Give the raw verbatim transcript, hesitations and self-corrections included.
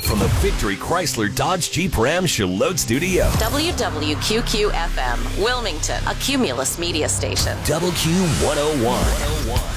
from the Victory Chrysler Dodge Jeep Ram Charlotte Studio. W W Q Q F M, Wilmington, a Cumulus media station. Double Q one oh one.